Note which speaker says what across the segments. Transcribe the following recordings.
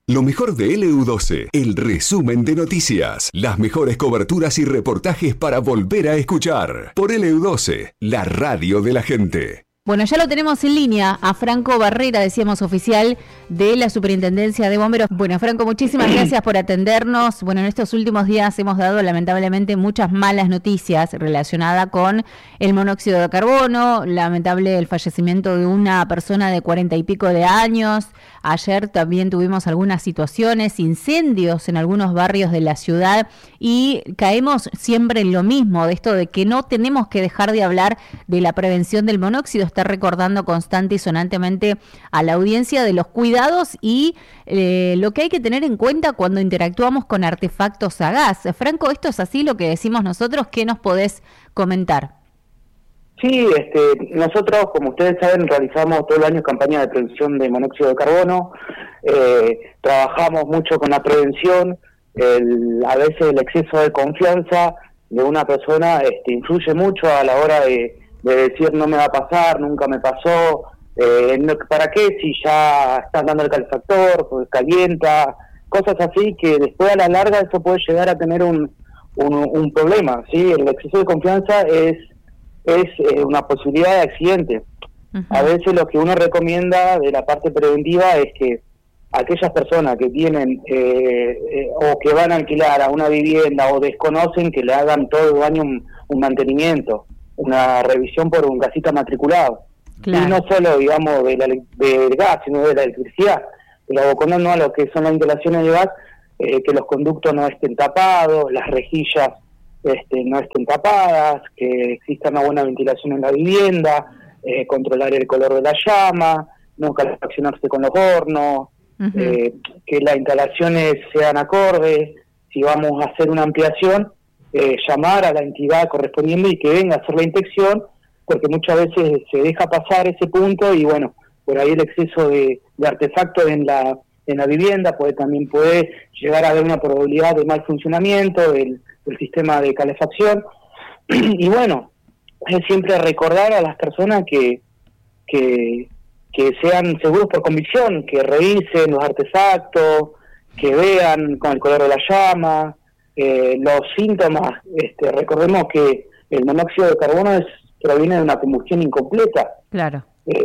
Speaker 1: Lo mejor de LU12, el resumen de noticias, las mejores coberturas y reportajes para volver a escuchar. Por LU12, la radio de la gente.
Speaker 2: Bueno, ya lo tenemos en línea a Franco Barrera, decíamos oficial de la Superintendencia de Bomberos. Bueno, Franco, muchísimas gracias por atendernos. Bueno, en estos últimos días hemos dado lamentablemente muchas malas noticias relacionadas con el monóxido de carbono, lamentable el fallecimiento de una persona de 40 y pico de años. Ayer también tuvimos algunas situaciones, incendios en algunos barrios de la ciudad y caemos siempre en lo mismo, de esto de que no tenemos que dejar de hablar de la prevención del monóxido. Está recordando constante y sonantemente a la audiencia de los cuidados y lo que hay que tener en cuenta cuando interactuamos con artefactos a gas. Franco, ¿esto es así lo que decimos nosotros? ¿Qué nos podés comentar?
Speaker 3: Sí, nosotros, como ustedes saben, realizamos todo el año campaña de prevención de monóxido de carbono, trabajamos mucho con la prevención, a veces el exceso de confianza de una persona influye mucho a la hora de decir no me va a pasar, nunca me pasó, ¿para qué? Si ya están dando el calefactor, pues calienta, cosas así que después a la larga eso puede llegar a tener un problema, ¿sí? El exceso de confianza es una posibilidad de accidente. Uh-huh. A veces lo que uno recomienda de la parte preventiva es que aquellas personas que tienen o que van a alquilar a una vivienda o desconocen, que le hagan todo el año un mantenimiento, una revisión por un gasista matriculado. Claro. Y no solo, digamos, del gas, sino de la electricidad. Pero abocándonos a lo que son las instalaciones de gas, que los conductos no estén tapados, las rejillas no estén tapadas, que exista una buena ventilación en la vivienda, controlar el color de la llama, no calefaccionarse con los hornos, uh-huh. Que las instalaciones sean acordes. Si vamos a hacer una ampliación, llamar a la entidad correspondiente y que venga a hacer la inspección, porque muchas veces se deja pasar ese punto y bueno, por ahí el exceso de artefactos en la vivienda también puede llegar a haber una probabilidad de mal funcionamiento del sistema de calefacción. Y bueno, es siempre recordar a las personas que sean seguros por convicción, que revisen los artefactos, que vean con el color de la llama, los síntomas. Recordemos que el monóxido de carbono proviene de una combustión incompleta.
Speaker 2: Claro.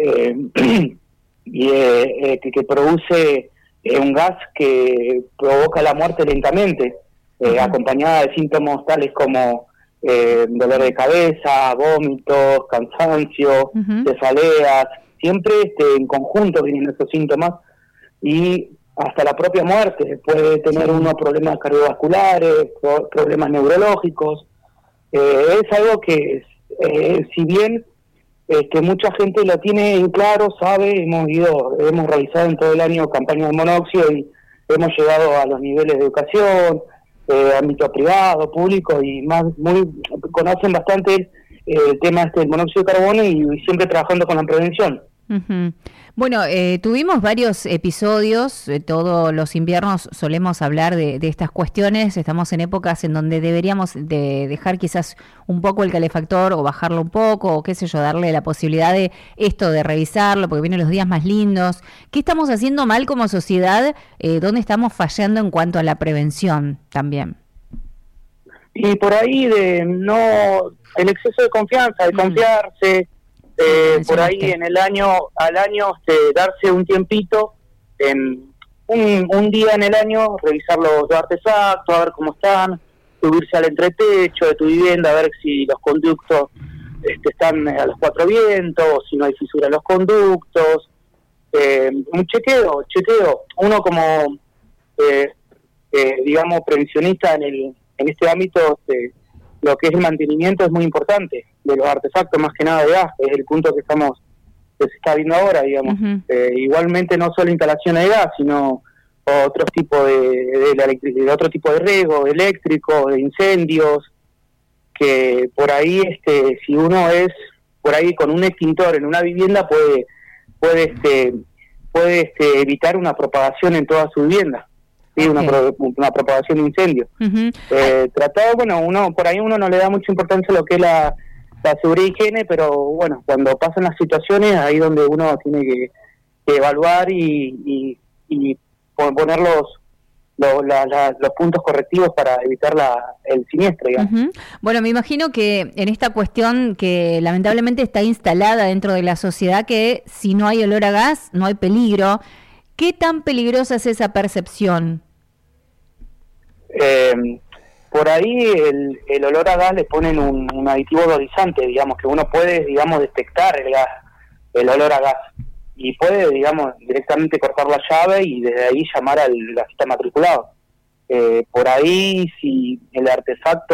Speaker 3: Y que produce un gas que provoca la muerte lentamente, acompañada de síntomas tales como dolor de cabeza, vómitos, cansancio, uh-huh. cefaleas. Siempre en conjunto vienen esos síntomas y hasta la propia muerte. Puede tener unos problemas cardiovasculares, problemas neurológicos. Es algo que, si bien mucha gente lo tiene en claro, sabe, hemos realizado en todo el año campañas de monóxido y hemos llegado a los niveles de educación, ámbito privado, público, y conocen bastante el tema del monóxido de carbono y siempre trabajando con la prevención.
Speaker 2: Uh-huh. Bueno, tuvimos varios episodios, todos los inviernos solemos hablar de estas cuestiones, estamos en épocas en donde deberíamos de dejar quizás un poco el calefactor o bajarlo un poco, o qué sé yo, darle la posibilidad de revisarlo, porque vienen los días más lindos. ¿Qué estamos haciendo mal como sociedad? ¿Dónde estamos fallando en cuanto a la prevención también?
Speaker 3: Y por ahí el exceso de confianza, de confiarse, por ahí en al año darse un tiempito, en un día en el año, revisar los artefactos, a ver cómo están, subirse al entretecho de tu vivienda, a ver si los conductos están a los cuatro vientos, si no hay fisura en los conductos, un chequeo, uno como digamos previsionista en este ámbito, lo que es el mantenimiento es muy importante de los artefactos, más que nada de gas, es el punto que se está viendo ahora, digamos. Uh-huh. Igualmente no solo instalaciones de gas, sino otros tipos de otro tipo de riesgo, eléctrico, de incendios, que por ahí si uno es por ahí con un extintor en una vivienda puede evitar una propagación en toda su vivienda. Sí, okay. una propagación de incendio. Uh-huh. Uno por ahí uno no le da mucha importancia a lo que es la seguridad y higiene, pero bueno, cuando pasan las situaciones ahí donde uno tiene que evaluar y poner los puntos correctivos para evitar el siniestro, digamos.
Speaker 2: Uh-huh. Bueno, me imagino que en esta cuestión que lamentablemente está instalada dentro de la sociedad, que si no hay olor a gas, no hay peligro. ¿Qué tan peligrosa es esa percepción?
Speaker 3: Por ahí el olor a gas le ponen un aditivo odorizante, digamos, que uno puede, digamos, detectar el olor a gas. Y puede, digamos, directamente cortar la llave y desde ahí llamar al gasista matriculado. Por ahí, si el artefacto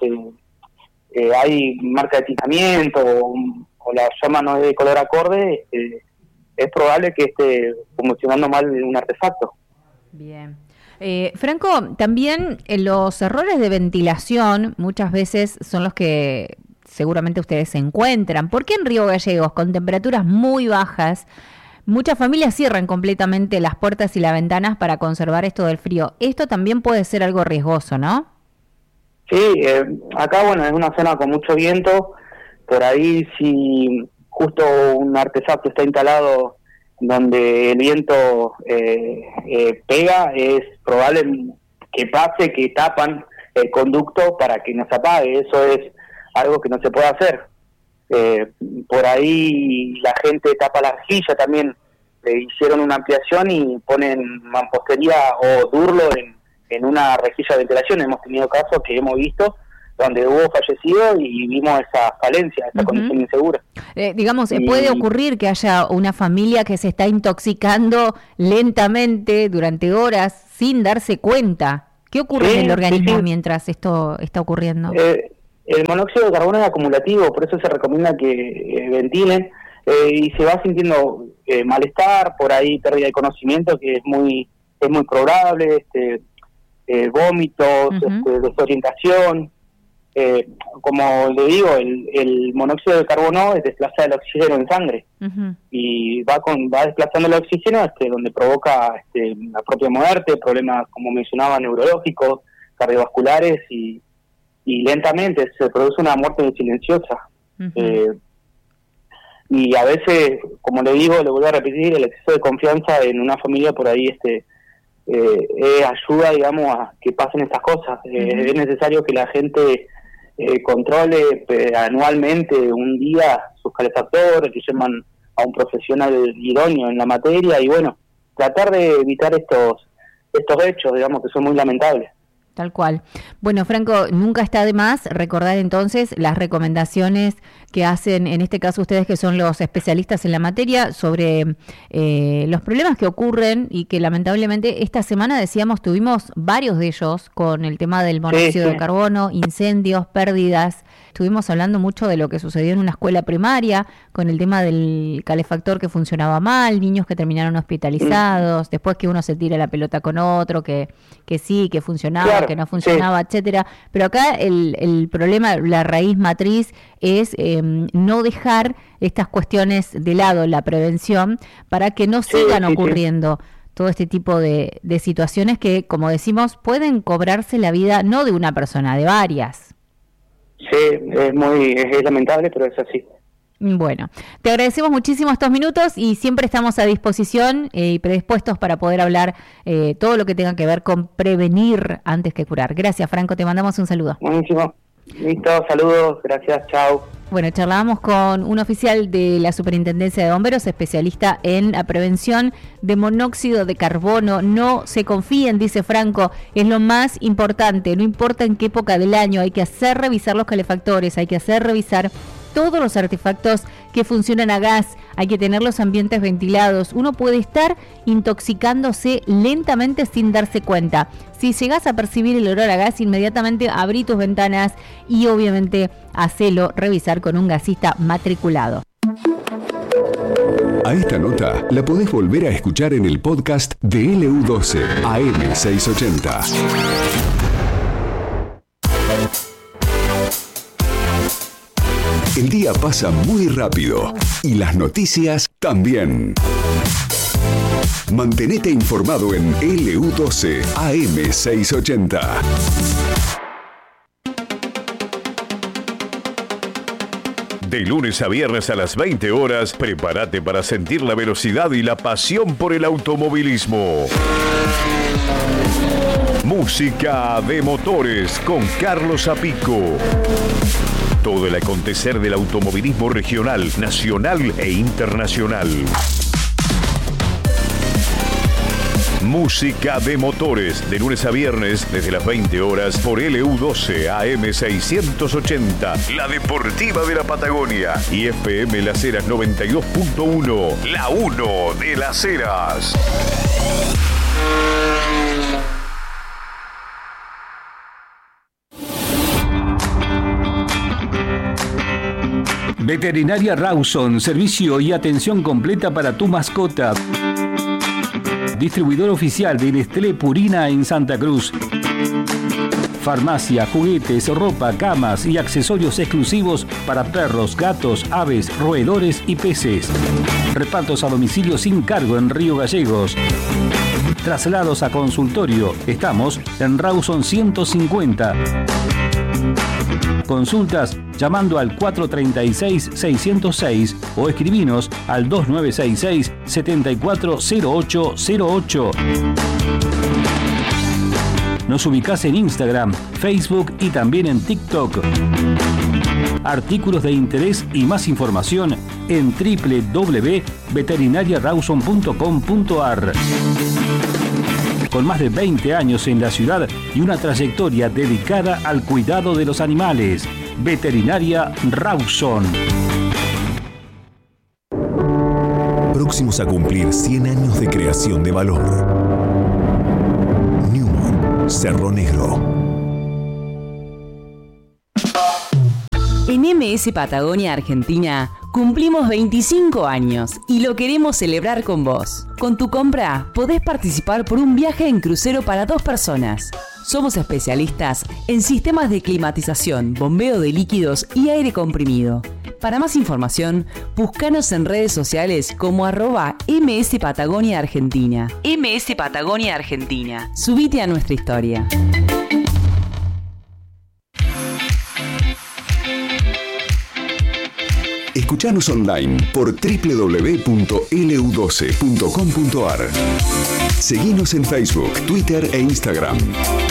Speaker 3: hay marca de tiznamiento o la llama no es de color acorde, es probable que esté funcionando mal un artefacto.
Speaker 2: Bien. Franco, también los errores de ventilación muchas veces son los que seguramente ustedes se encuentran. ¿Por qué en Río Gallegos, con temperaturas muy bajas, muchas familias cierran completamente las puertas y las ventanas para conservar esto del frío? Esto también puede ser algo riesgoso, ¿no?
Speaker 3: Sí, acá, bueno, es una zona con mucho viento. Por ahí, si justo un artefacto está instalado donde el viento pega, es probable que pase, que tapan el conducto para que no se apague. Eso es algo que no se puede hacer. Por ahí la gente tapa la rejilla también. Hicieron una ampliación y ponen mampostería o durlo en una rejilla de ventilación. Hemos tenido casos que hemos visto donde hubo fallecidos y vimos esa falencia, esa condición insegura.
Speaker 2: Puede ocurrir que haya una familia que se está intoxicando lentamente durante horas sin darse cuenta. ¿Qué ocurre en el organismo mientras esto está ocurriendo?
Speaker 3: El monóxido de carbono es acumulativo, por eso se recomienda que ventilen y se va sintiendo malestar, por ahí pérdida de conocimiento, que es muy probable, vómitos, desorientación. Como le digo, el monóxido de carbono desplaza el oxígeno en sangre y va desplazando el oxígeno donde provoca la propia muerte, problemas, como mencionaba, neurológicos, cardiovasculares y lentamente se produce una muerte silenciosa. Y a veces, como le digo, le vuelvo a repetir, el exceso de confianza en una familia por ahí ayuda, digamos, a que pasen estas cosas. Es necesario que la gente controle anualmente un día sus calefactores, que llaman a un profesional idóneo en la materia y bueno, tratar de evitar estos hechos, digamos, que son muy lamentables.
Speaker 2: Tal cual. Bueno, Franco, nunca está de más recordar entonces las recomendaciones que hacen, en este caso ustedes que son los especialistas en la materia, sobre los problemas que ocurren y que lamentablemente esta semana, decíamos, tuvimos varios de ellos con el tema del monóxido de carbono, incendios, pérdidas. Estuvimos hablando mucho de lo que sucedió en una escuela primaria, con el tema del calefactor que funcionaba mal, niños que terminaron hospitalizados, después que uno se tira la pelota con otro, que sí, que funcionaba, que no funcionaba, etcétera. Pero acá el problema, la raíz matriz es no dejar estas cuestiones de lado, la prevención, para que no sigan ocurriendo todo este tipo de situaciones que, como decimos, pueden cobrarse la vida no de una persona, de varias.
Speaker 3: Sí, es lamentable, pero es así.
Speaker 2: Bueno, te agradecemos muchísimo estos minutos y siempre estamos a disposición y predispuestos para poder hablar todo lo que tenga que ver con prevenir antes que curar. Gracias, Franco, te mandamos un saludo.
Speaker 3: Buenísimo. Listo, saludos, gracias, chao.
Speaker 2: Bueno, charlábamos con un oficial de la Superintendencia de Bomberos, especialista en la prevención de monóxido de carbono. No se confíen, dice Franco, es lo más importante, no importa en qué época del año, hay que hacer revisar los calefactores, hay que hacer revisar todos los artefactos que funcionan a gas, hay que tener los ambientes ventilados. Uno puede estar intoxicándose lentamente sin darse cuenta. Si llegas a percibir el olor a gas, inmediatamente abrí tus ventanas y obviamente hacelo revisar con un gasista matriculado.
Speaker 1: A esta nota la podés volver a escuchar en el podcast de LU12 AM680. El día pasa muy rápido y las noticias también. Mantenete informado en LU12 AM680. De lunes a viernes a las 20 horas, prepárate para sentir la velocidad y la pasión por el automovilismo. Música de motores con Carlos Zapico. Todo el acontecer del automovilismo regional, nacional e internacional. Música de motores, de lunes a viernes desde las 20 horas por LU12 AM 680, la deportiva de la Patagonia, y FM Las Heras 92.1, la 1 de Las Heras.
Speaker 4: Veterinaria Rawson, servicio y atención completa para tu mascota. Distribuidor oficial de Nestlé Purina en Santa Cruz. Farmacia, juguetes, ropa, camas y accesorios exclusivos para perros, gatos, aves, roedores y peces. Repartos a domicilio sin cargo en Río Gallegos. Traslados a consultorio. Estamos en Rawson 150. Consultas llamando al 436-606 o escribinos al 2966-740808. Nos ubicás en Instagram, Facebook y también en TikTok. Artículos de interés y más información en www.veterinariarawson.com.ar. Con más de 20 años en la ciudad y una trayectoria dedicada al cuidado de los animales. Veterinaria Rawson.
Speaker 1: Próximos a cumplir 100 años de creación de valor. Newmont, Cerro Negro.
Speaker 5: En MS Patagonia Argentina cumplimos 25 años y lo queremos celebrar con vos. Con tu compra podés participar por un viaje en crucero para 2 personas. Somos especialistas en sistemas de climatización, bombeo de líquidos y aire comprimido. Para más información, búscanos en redes sociales como @MS Patagonia Argentina. MS Patagonia Argentina. Subite a nuestra historia.
Speaker 1: Escuchanos online por www.lu12.com.ar. Seguinos en Facebook, Twitter e Instagram.